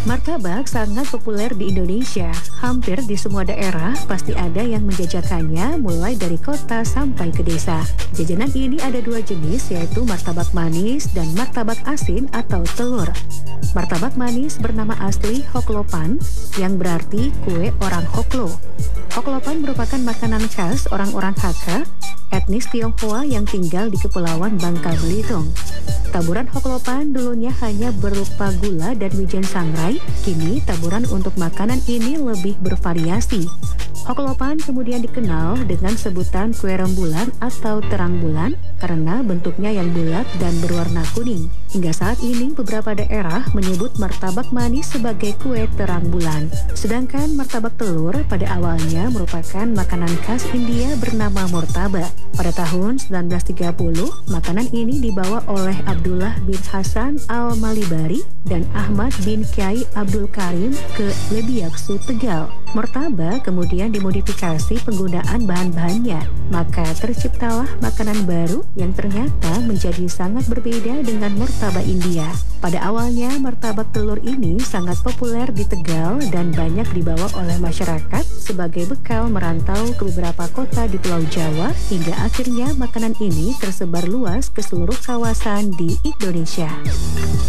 Martabak sangat populer di Indonesia. Hampir di semua daerah pasti ada yang menjajakannya mulai dari kota sampai ke desa. Jajanan ini ada dua jenis, yaitu martabak manis dan martabak asin atau telur. Martabak manis bernama asli hoklopan yang berarti kue orang Hoklo. Hoklopan merupakan makanan khas orang-orang Hakka, etnis Tionghoa yang tinggal di Kepulauan Bangka Belitung. Taburan hoklopan dulunya hanya berupa gula dan wijen sangrai, kini taburan untuk makanan ini lebih bervariasi. Hoklopan kemudian dikenal dengan sebutan kue rembulan atau terang bulan karena bentuknya yang bulat dan berwarna kuning. Hingga saat ini beberapa daerah menyebut martabak manis sebagai kue terang bulan. Sedangkan martabak telur pada awalnya merupakan makanan khas India bernama murtabak. Pada tahun 1930, makanan ini dibawa oleh Abdullah bin Hasan al-Malibari dan Ahmad bin Kiai Abdul Karim ke Lebiaksu, Tegal. Martabak kemudian dimodifikasi penggunaan bahan-bahannya, maka terciptalah makanan baru yang ternyata menjadi sangat berbeda dengan martabak India. Pada awalnya, martabak telur ini sangat populer di Tegal dan banyak dibawa oleh masyarakat sebagai bekal merantau ke beberapa kota di Pulau Jawa, hingga akhirnya makanan ini tersebar luas ke seluruh kawasan di Indonesia.